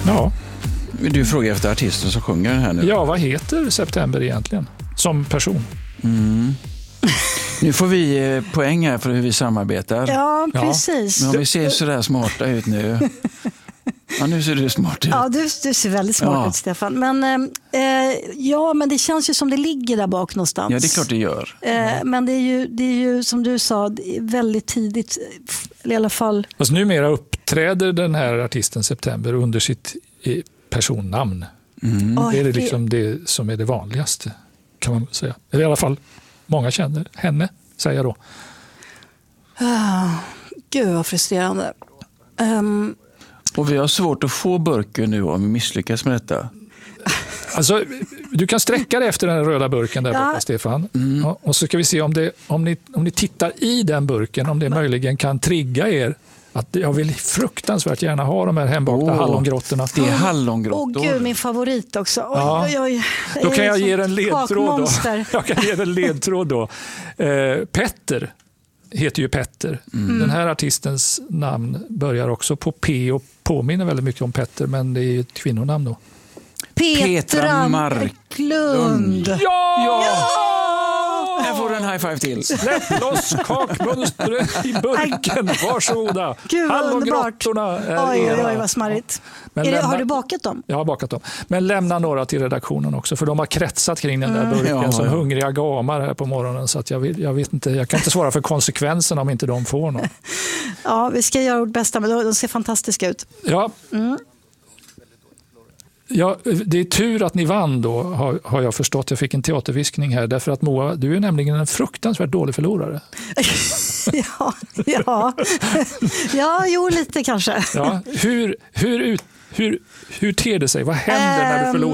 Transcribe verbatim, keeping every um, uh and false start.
Ja. Du frågar efter artisten som sjunger den här nu. Ja, vad heter September egentligen? Som person. Mm. Nu får vi poäng här för hur vi samarbetar. Ja, precis. Men om vi ser sådär smarta ut nu. Ja, nu ser du smart ut. Ja, du, du ser väldigt smart ja. ut, Stefan. Men, eh, ja, men det känns ju som det ligger där bak någonstans. Ja, det är klart det gör. Eh, men det är, ju, det är ju, som du sa, det är väldigt tidigt. I alla fall. Fast numera uppträder den här artisten September under sitt personnamn. Mm. Oj, det är det, liksom det som är det vanligaste, kan man säga. Eller i alla fall, många känner henne, säger jag då. Ah, gud vad frustrerande. Um, Och vi har svårt att få burken nu om vi misslyckas med detta. Alltså, du kan sträcka dig efter den röda burken där ja. borta, Stefan. Mm. Ja, och så ska vi se om, det, om, ni, om ni tittar i den burken, om det möjligen kan trigga er. Att jag vill fruktansvärt gärna ha de här hembakta oh, hallongrottorna. Det är hallongrottor. Åh oh, gud, min favorit också. Oj, ja. oj, oj. Då kan jag ge en ledtråd då. Kakmonster. Jag kan ge en ledtråd då. Eh, Petter heter ju Petter. Mm. Den här artistens namn börjar också på P och påminner väldigt mycket om Petter, men det är ju ett kvinnonamn då. Petra, Petra Marklund. Ja! ja! Jag får en high five till. Släpp loss kakmonstret i burken. Varsågoda. Gud vad underbart. Är oj, era. oj, oj, vad smarrigt. Men är det, lämna, har du bakat dem? Jag har bakat dem. Men lämna några till redaktionen också, för de har kretsat kring den där burken mm. ja, som ja. hungriga gamar här på morgonen. Så att jag, vill, jag, vet inte, jag kan inte svara för konsekvenserna om inte de får någon. Ja, vi ska göra vårt bästa, men de ser fantastiska ut. Ja. Mm. Ja, det är tur att ni vann då, har, har jag förstått. Jag fick en teaterviskning här, därför att Moa, du är nämligen en fruktansvärt dålig förlorare. ja, ja. ja, jo lite kanske. Ja, hur, hur, ut, hur, hur ter det sig? Vad händer um, när du förlorar?